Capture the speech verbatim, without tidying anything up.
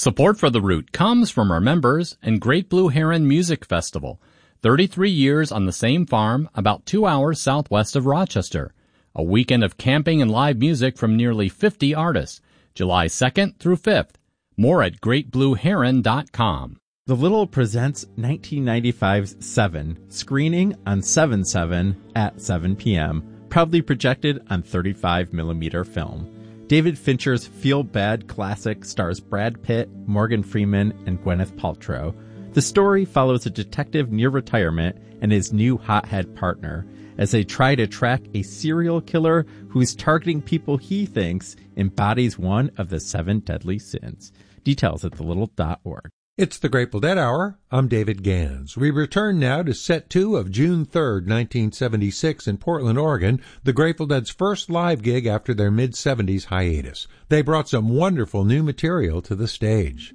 Support for The Root comes from our members and Great Blue Heron Music Festival, thirty-three years on the same farm about two hours southwest of Rochester. A weekend of camping and live music from nearly fifty artists, July second through fifth. More at great blue heron dot com. The Little presents nineteen ninety-five's Seven, screening on seven seven at seven p.m., proudly projected on thirty-five millimeter film. David Fincher's feel-bad classic stars Brad Pitt, Morgan Freeman, and Gwyneth Paltrow. The story follows a detective near retirement and his new hothead partner as they try to track a serial killer who's targeting people he thinks embodies one of the seven deadly sins. Details at the little dot org. It's the Grateful Dead Hour. I'm David Gans. We return now to set two of June third, nineteen seventy-six in Portland, Oregon, the Grateful Dead's first live gig after their mid-seventies hiatus. They brought some wonderful new material to the stage.